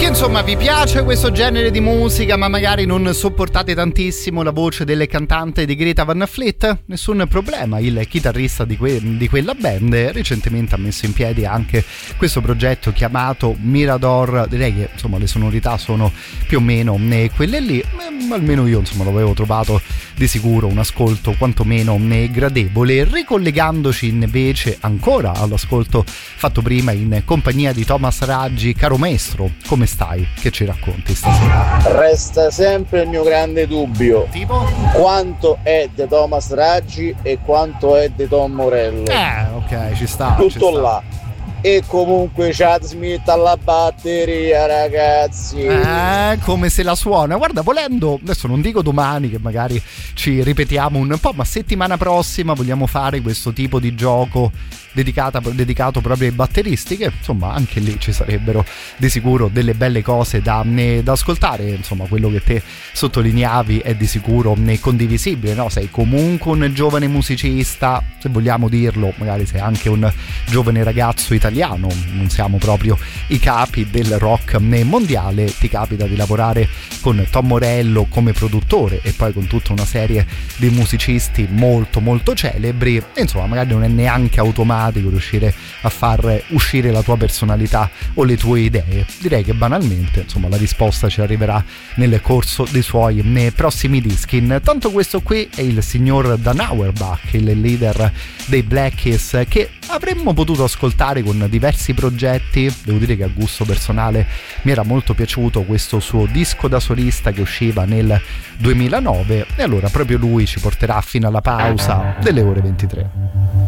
insomma vi piace questo genere di musica ma magari non sopportate tantissimo la voce del cantante di Greta Van Fleet, nessun problema, il chitarrista di quella band recentemente ha messo in piedi anche questo progetto chiamato Mirador. Direi che insomma le sonorità sono più o meno quelle lì, almeno io insomma lo avevo trovato di sicuro un ascolto quantomeno gradevole. Ricollegandoci invece ancora all'ascolto fatto prima in compagnia di Thomas Raggi, caro maestro, come stai? Che ci racconti stasera? Resta sempre il mio grande dubbio, tipo? Quanto è di Thomas Raggi e quanto è di Tom Morello. Ok, ci sta. Tutto ci sta. là. E comunque Chad Smith alla batteria, ragazzi. Come se la suona. Guarda, volendo, adesso non dico domani che magari ci ripetiamo un po', ma settimana prossima vogliamo fare questo tipo di gioco dedicato proprio ai batteristi, che insomma anche lì ci sarebbero di sicuro delle belle cose da ascoltare. Insomma, quello che te sottolineavi è di sicuro condivisibile, no? Sei comunque un giovane musicista, se vogliamo dirlo, magari sei anche un giovane ragazzo italiano, non siamo proprio i capi del rock mondiale, ti capita di lavorare con Tom Morello come produttore e poi con tutta una serie di musicisti molto molto celebri, e insomma magari non è neanche automatico riuscire a far uscire la tua personalità o le tue idee. Direi che banalmente insomma la risposta ci arriverà nel corso dei suoi prossimi dischi. Intanto questo qui è il signor Dan Auerbach, il leader dei Black Keys, che avremmo potuto ascoltare con diversi progetti. Devo dire che a gusto personale mi era molto piaciuto questo suo disco da solista che usciva nel 2009, e allora proprio lui ci porterà fino alla pausa delle ore 23.